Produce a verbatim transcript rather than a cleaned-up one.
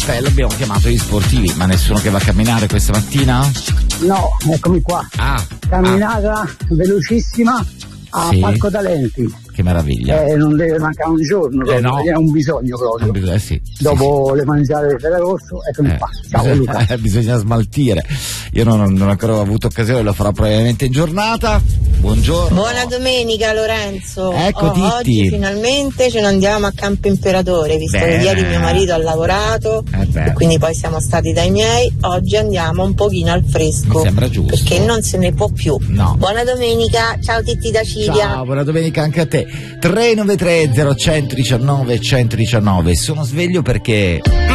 l'appello abbiamo chiamato gli sportivi, ma nessuno che va a camminare questa mattina? No, eccomi qua. Ah, camminata ah. velocissima a sì. Parco Talenti. Che meraviglia. Eh, non deve mancare un giorno, eh, no. è un bisogno proprio. Un bisogno, eh, sì, Dopo sì, le mangiate del Ferragosto, eccomi eh, qua. Ciao bisogna, Luca. Eh, bisogna smaltire. Io non, non ho ancora avuto occasione, lo farò probabilmente in giornata. Buongiorno. Buona domenica Lorenzo. Ecco, oh, Titti. Oggi finalmente ce ne andiamo a Campo Imperatore, visto Bene. che ieri mio marito ha lavorato eh e quindi poi siamo stati dai miei. Oggi andiamo un pochino al fresco. Mi sembra giusto. Perché non se ne può più. No. Buona domenica, ciao Titti da Cilia. Ciao, buona domenica anche a te. tre nove tre zero uno uno uno uno uno uno. Sono sveglio perché